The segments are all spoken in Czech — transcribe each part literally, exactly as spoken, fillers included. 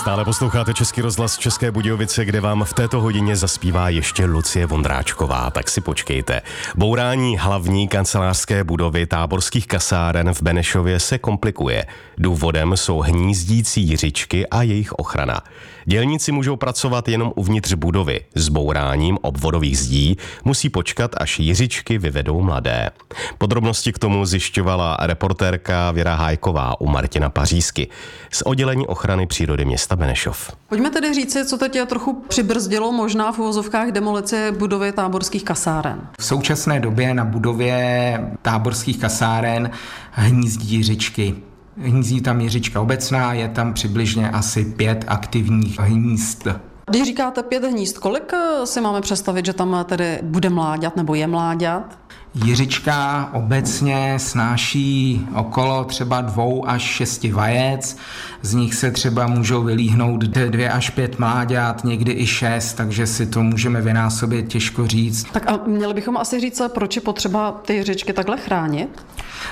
Stále posloucháte Český rozhlas České Budějovice, kde vám v této hodině zaspívá ještě Lucie Vondráčková, tak si počkejte. Bourání hlavní kancelářské budovy táborských kasáren v Benešově se komplikuje. Důvodem jsou hnízdící jiřičky a jejich ochrana. Dělníci můžou pracovat jenom uvnitř budovy. S bouráním obvodových zdí musí počkat, až jiřičky vyvedou mladé. Podrobnosti k tomu zjišťovala reportérka Věra Hájková u Martina Pařízky z oddělení ochrany přírody města Benešov. Pojďme tedy říci, co teď trochu přibrzdilo možná v uvozovkách demolici budovy táborských kasáren. V současné době na budově táborských kasáren hnízdí jiřičky. Hnízdí tam jiřička obecná, je tam přibližně asi pět aktivních hnízd. Když říkáte pět hnízd, kolik si máme představit, že tam tedy bude mláďat nebo je mláďat? Jiřička obecně snáší okolo třeba dvou až šesti vajec, z nich se třeba můžou vylíhnout dvě až pět mláďat, někdy i šest, takže si to můžeme vynásobit, těžko říct. Tak a měli bychom asi říct, proč je potřeba ty jiřičky takhle chránit?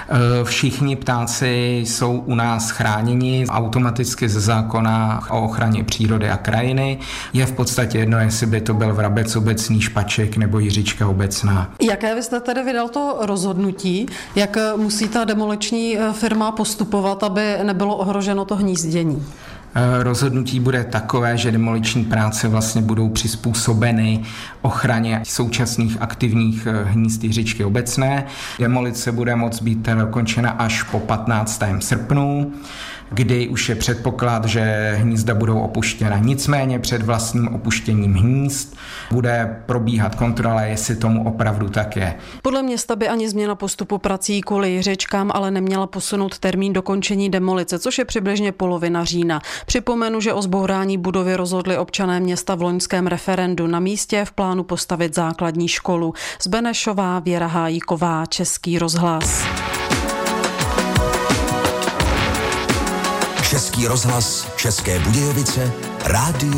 Všichni ptáci jsou u nás chráněni automaticky ze zákona o ochraně přírody a krajiny. Je v podstatě jedno, jestli by to byl vrabec obecný, špaček nebo jiřička obecná. Jaké vy jste tedy vydal to rozhodnutí, jak musí ta demoliční firma postupovat, aby nebylo ohroženo to hnízdění? Rozhodnutí bude takové, že demoliční práce vlastně budou přizpůsobeny ochraně současných aktivních hnízd jiřičky obecné. Demolice bude moct být dokončena až po patnáctého srpnu, kdy už je předpoklad, že hnízda budou opuštěna. Nicméně před vlastním opuštěním hnízd bude probíhat kontrola, jestli tomu opravdu tak je. Podle města by ani změna postupu prací kvůli jiřičkám ale neměla posunout termín dokončení demolice, což je přibližně polovina října. Připomenu, že o zbourání budovy rozhodli občané města v loňském referendu. Na místě je v plánu postavit základní školu. Z Benešova Věra Hájková, Český rozhlas. Český rozhlas České Budějovice, rádio